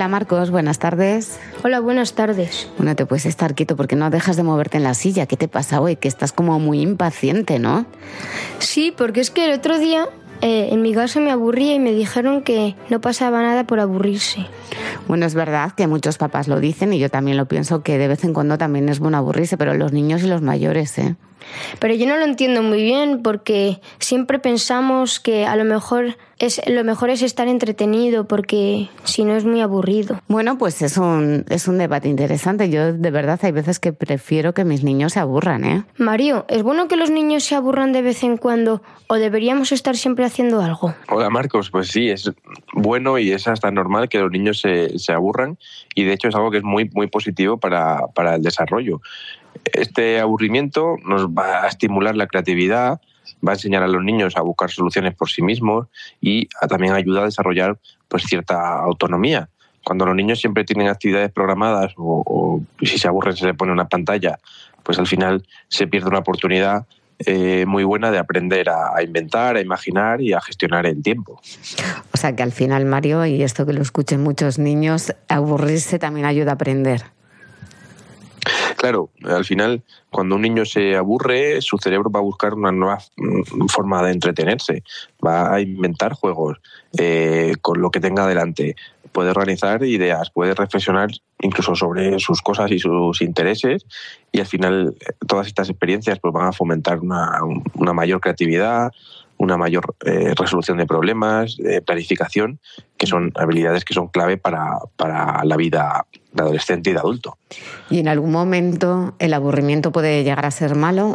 Hola Marcos, buenas tardes. Hola, buenas tardes. Bueno, te puedes estar quieto porque no dejas de moverte en la silla. ¿Qué te pasa hoy? Que estás como muy impaciente, ¿no? Sí, porque es que el otro día en mi casa me aburría y me dijeron que no pasaba nada por aburrirse. Bueno, es verdad que muchos papás lo dicen y yo también lo pienso, que de vez en cuando también es bueno aburrirse, pero los niños y los mayores, ¿eh? Pero yo no lo entiendo muy bien porque siempre pensamos que a lo mejor es estar entretenido porque si no es muy aburrido. Bueno, pues es un debate interesante. Yo de verdad hay veces que prefiero que mis niños se aburran, ¿eh? Mario, ¿es bueno que los niños se aburran de vez en cuando o deberíamos estar siempre haciendo algo? Hola Marcos, pues sí, es bueno y es hasta normal que los niños se aburran y de hecho es algo que es muy, muy positivo para el desarrollo. Este aburrimiento nos va a estimular la creatividad, va a enseñar a los niños a buscar soluciones por sí mismos y también ayuda a desarrollar pues cierta autonomía. Cuando los niños siempre tienen actividades programadas o si se aburren se les pone una pantalla, pues al final se pierde una oportunidad muy buena de aprender a inventar, a imaginar y a gestionar el tiempo. O sea que al final, Mario, y esto que lo escuchen muchos niños, aburrirse también ayuda a aprender. Claro, al final, cuando un niño se aburre, su cerebro va a buscar una nueva forma de entretenerse, va a inventar juegos con lo que tenga delante, puede organizar ideas, puede reflexionar incluso sobre sus cosas y sus intereses y al final todas estas experiencias pues, van a fomentar una mayor creatividad, una mayor resolución de problemas, planificación, que son habilidades que son clave para la vida de adolescente y de adulto. ¿Y en algún momento el aburrimiento puede llegar a ser malo?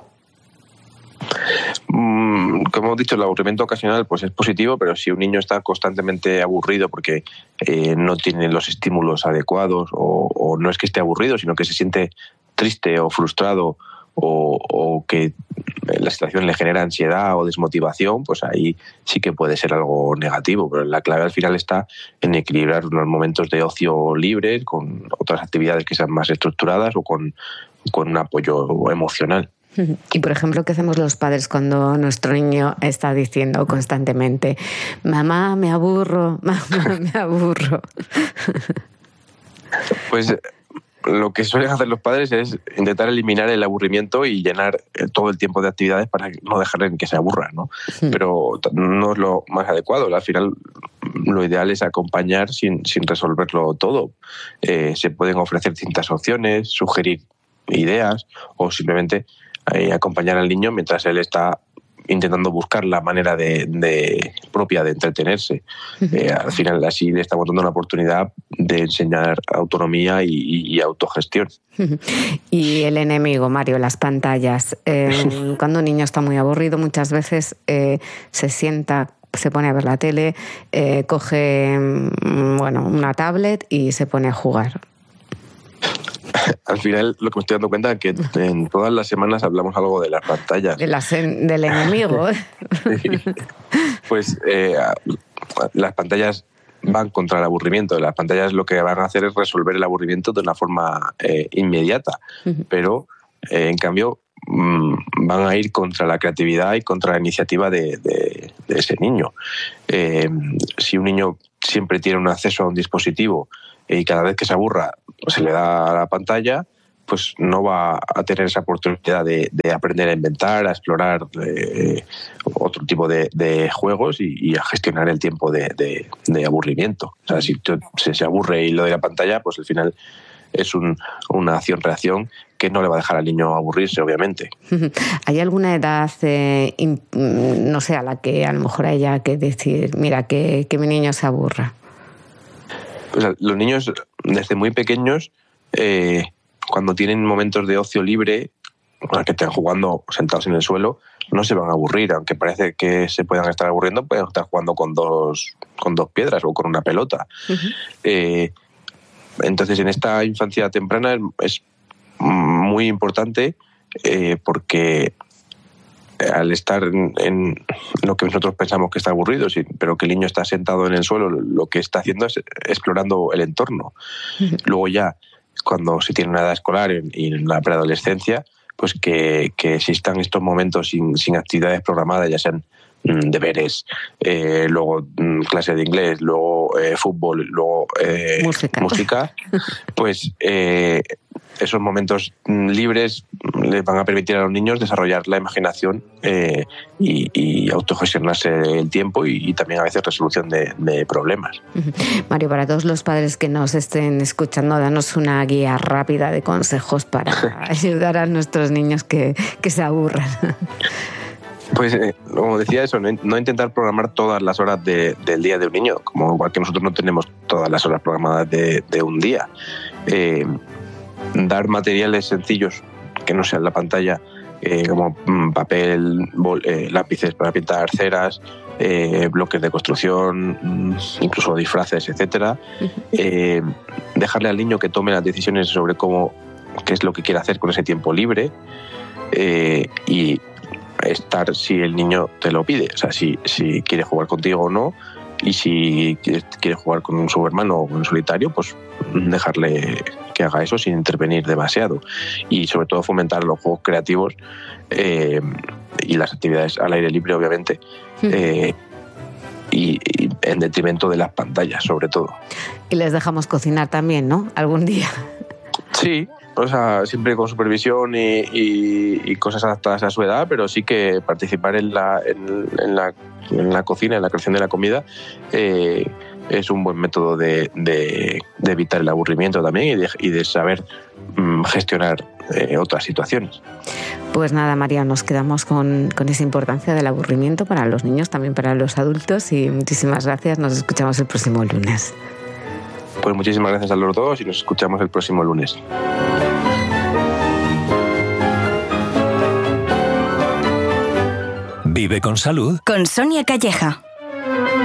Como hemos dicho, el aburrimiento ocasional pues es positivo, pero si un niño está constantemente aburrido porque no tiene los estímulos adecuados o no es que esté aburrido, sino que se siente triste o frustrado o que la situación le genera ansiedad o desmotivación, pues ahí sí que puede ser algo negativo, pero la clave al final está en equilibrar unos momentos de ocio libre con otras actividades que sean más estructuradas o con un apoyo emocional. Y, por ejemplo, ¿qué hacemos los padres cuando nuestro niño está diciendo constantemente mamá, me aburro, mamá, me aburro? Pues lo que suelen hacer los padres es intentar eliminar el aburrimiento y llenar todo el tiempo de actividades para no dejarle que se aburra, ¿no? Pero no es lo más adecuado. Al final, lo ideal es acompañar sin resolverlo todo. Se pueden ofrecer distintas opciones, sugerir ideas o simplemente acompañar al niño mientras él está intentando buscar la manera propia de entretenerse. Al final así le estamos dando una oportunidad de enseñar autonomía y autogestión. Y el enemigo, Mario, las pantallas. Cuando un niño está muy aburrido, muchas veces se sienta, se pone a ver la tele, coge una tablet y se pone a jugar. Al final, lo que me estoy dando cuenta es que en todas las semanas hablamos algo de las pantallas. Del enemigo. Sí. Pues las pantallas van contra el aburrimiento. Las pantallas lo que van a hacer es resolver el aburrimiento de una forma inmediata. Pero, en cambio, van a ir contra la creatividad y contra la iniciativa de ese niño. Si un niño siempre tiene un acceso a un dispositivo y cada vez que se aburra se le da a la pantalla, pues no va a tener esa oportunidad de aprender a inventar, a explorar otro tipo de juegos y a gestionar el tiempo de aburrimiento. O sea, si se aburre y lo de la pantalla, pues al final es una acción-reacción que no le va a dejar al niño aburrirse, obviamente. ¿Hay alguna edad, no sé, a la que a lo mejor haya que decir, mira, que mi niño se aburra? Pues los niños, desde muy pequeños, cuando tienen momentos de ocio libre, que estén jugando sentados en el suelo, no se van a aburrir. Aunque parece que se puedan estar aburriendo, pueden estar jugando con dos piedras o con una pelota. Entonces, en esta infancia temprana es muy importante porque al estar en lo que nosotros pensamos que está aburrido, pero que el niño está sentado en el suelo, lo que está haciendo es explorando el entorno. Luego ya, cuando se tiene una edad escolar y en la preadolescencia, pues que existan estos momentos sin actividades programadas, ya sean deberes, luego clase de inglés, luego fútbol, luego música, pues esos momentos libres les van a permitir a los niños desarrollar la imaginación y autogestionarse el tiempo y también a veces resolución de problemas. Mario, para todos los padres que nos estén escuchando, danos una guía rápida de consejos para ayudar a nuestros niños que se aburran. Pues, como decía eso, no intentar programar todas las horas del día de un niño, como igual que nosotros no tenemos todas las horas programadas de un día. Dar materiales sencillos que no sean la pantalla, como papel, lápices para pintar ceras, bloques de construcción, incluso disfraces, etcétera. Dejarle al niño que tome las decisiones sobre qué es lo que quiere hacer con ese tiempo libre, y estar si el niño te lo pide, o sea, si quiere jugar contigo o no, y si quiere jugar con su hermano o en solitario, pues dejarle que haga eso sin intervenir demasiado, y sobre todo fomentar los juegos creativos y las actividades al aire libre, obviamente, y en detrimento de las pantallas, sobre todo. Y les dejamos cocinar también, ¿no? Algún día. Sí, o sea, siempre con supervisión y cosas adaptadas a su edad, pero sí que participar en la cocina, en la creación de la comida, es un buen método de evitar el aburrimiento también y de saber gestionar otras situaciones. Pues nada, María, nos quedamos con esa importancia del aburrimiento para los niños, también para los adultos, y muchísimas gracias. Nos escuchamos el próximo lunes. Pues muchísimas gracias a los dos y nos escuchamos el próximo lunes. Vive con salud. Con Sonia Calleja.